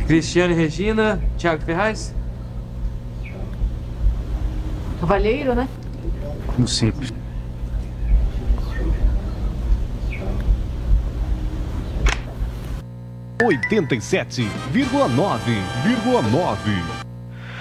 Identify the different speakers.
Speaker 1: Cristiane Regina, Thiago Ferraz?
Speaker 2: Cavalheiro, né?
Speaker 1: No simples.
Speaker 3: Oitenta e 87,9,9.